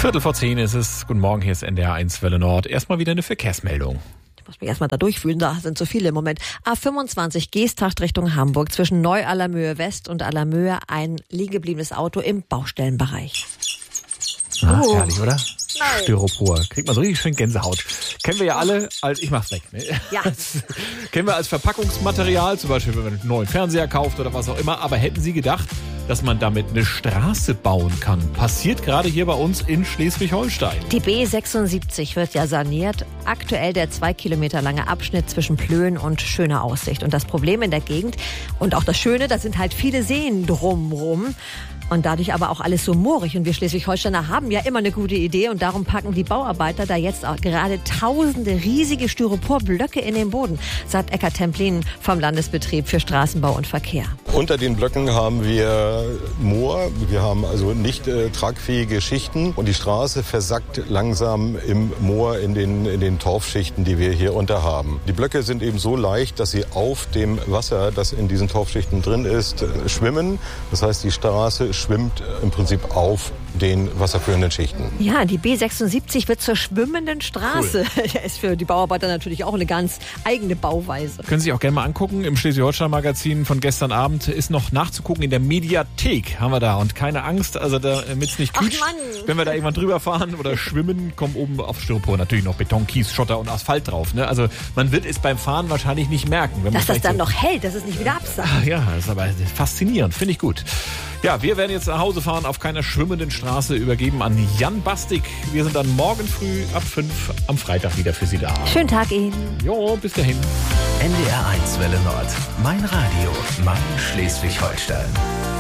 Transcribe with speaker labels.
Speaker 1: 10:15 ist es. Guten Morgen, hier ist NDR 1 Welle Nord. Erstmal wieder eine Verkehrsmeldung.
Speaker 2: Ich muss mich erstmal da durchfühlen, da sind so viele im Moment. A25 Geesthacht Richtung Hamburg, zwischen Neu-Allermöhe West und Allermöhe ein liegen gebliebenes Auto im Baustellenbereich.
Speaker 1: Herrlich, oder?
Speaker 2: Nein.
Speaker 1: Styropor. Kriegt man so richtig schön Gänsehaut. Kennen wir ja alle als, ich mach's weg, ne?
Speaker 2: Ja.
Speaker 1: Kennen wir als Verpackungsmaterial, zum Beispiel, wenn man einen neuen Fernseher kauft oder was auch immer. Aber hätten Sie gedacht, dass man damit eine Straße bauen kann? Passiert gerade hier bei uns in Schleswig-Holstein.
Speaker 2: Die B76 wird ja saniert. Aktuell der 2 Kilometer lange Abschnitt zwischen Plön und Schöner Aussicht. Und das Problem in der Gegend und auch das Schöne, da sind halt viele Seen drumrum. Und dadurch aber auch alles so moorig. Und wir Schleswig-Holsteiner haben ja immer eine gute Idee. Und darum packen die Bauarbeiter da jetzt auch gerade tausende riesige Styroporblöcke in den Boden, sagt Eckart Templin vom Landesbetrieb für Straßenbau und Verkehr.
Speaker 3: Unter den Blöcken haben wir Moor. Wir haben also nicht tragfähige Schichten. Und die Straße versackt langsam im Moor in den Torfschichten, die wir hier unter haben. Die Blöcke sind eben so leicht, dass sie auf dem Wasser, das in diesen Torfschichten drin ist, schwimmen. Das heißt, die Straße schwimmt im Prinzip auf den wasserführenden Schichten.
Speaker 2: Ja, die B76 wird zur schwimmenden Straße. Cool. Das ist für die Bauarbeiter natürlich auch eine ganz eigene Bauweise.
Speaker 1: Können Sie sich auch gerne mal angucken. Im Schleswig-Holstein-Magazin von gestern Abend ist noch nachzugucken. In der Mediathek haben wir da. Und keine Angst, also damit es nicht quietscht. Wenn wir da irgendwann drüber fahren oder schwimmen, kommen oben auf Styropor natürlich noch Beton, Kies, Schotter und Asphalt drauf. Ne? Also man wird es beim Fahren wahrscheinlich nicht merken. Wenn
Speaker 2: dass
Speaker 1: man
Speaker 2: das dann noch hält, dass es nicht wieder absackt.
Speaker 1: Ja, das ist aber faszinierend. Finde ich gut. Ja, wir werden jetzt nach Hause fahren auf keiner schwimmenden Straße, übergeben an Jan Bastik. Wir sind dann morgen früh ab 5 am Freitag wieder für Sie da.
Speaker 2: Schönen Tag Ihnen.
Speaker 1: Jo, bis dahin.
Speaker 4: NDR 1 Welle Nord. Mein Radio, mein Schleswig-Holstein.